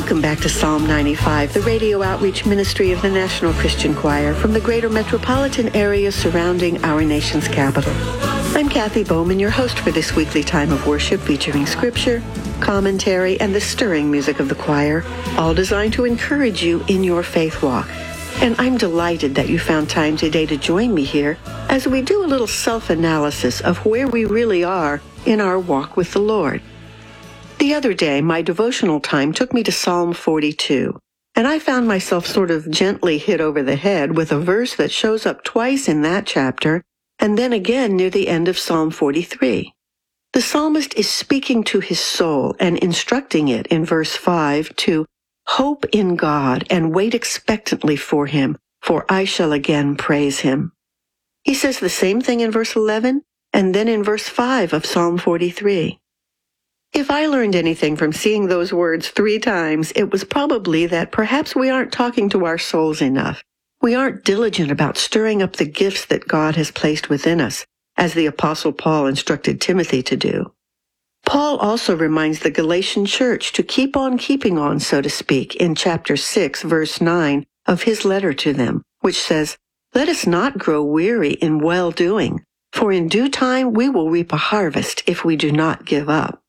Welcome back to Psalm 95, the radio outreach ministry of the National Christian Choir from the greater metropolitan area surrounding our nation's capital. I'm Kathy Bowman, your host for this weekly time of worship featuring scripture, commentary, and the stirring music of the choir, all designed to encourage you in your faith walk. And I'm delighted that you found time today to join me here as we do a little self-analysis of where we really are in our walk with the Lord. The other day, my devotional time took me to Psalm 42, and I found myself sort of gently hit over the head with a verse that shows up twice in that chapter, and then again near the end of Psalm 43. The psalmist is speaking to his soul and instructing it in verse 5 to hope in God and wait expectantly for him, for I shall again praise him. He says the same thing in verse 11 and then in verse 5 of Psalm 43. If I learned anything from seeing those words 3 times, it was probably that perhaps we aren't talking to our souls enough. We aren't diligent about stirring up the gifts that God has placed within us, as the Apostle Paul instructed Timothy to do. Paul also reminds the Galatian church to keep on keeping on, so to speak, in chapter 6, verse 9 of his letter to them, which says, "Let us not grow weary in well-doing, for in due time we will reap a harvest if we do not give up."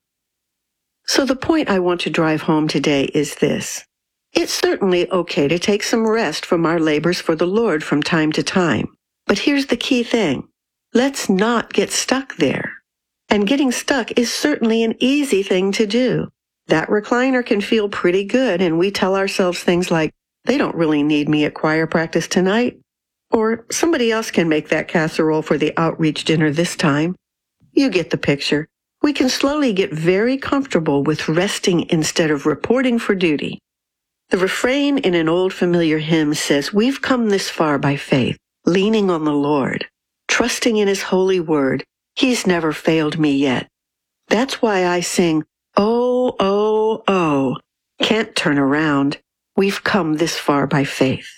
So the point I want to drive home today is this. It's certainly okay to take some rest from our labors for the Lord from time to time. But here's the key thing. Let's not get stuck there. And getting stuck is certainly an easy thing to do. That recliner can feel pretty good, and we tell ourselves things like, they don't really need me at choir practice tonight. Or somebody else can make that casserole for the outreach dinner this time. You get the picture. We can slowly get very comfortable with resting instead of reporting for duty. The refrain in an old familiar hymn says, we've come this far by faith, leaning on the Lord, trusting in his holy word. He's never failed me yet. That's why I sing, oh, oh, oh, can't turn around. We've come this far by faith.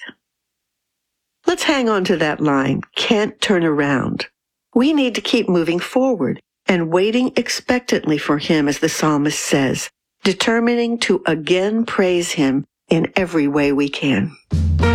Let's hang on to that line, can't turn around. We need to keep moving forward and waiting expectantly for him, as the psalmist says, determining to again praise him in every way we can.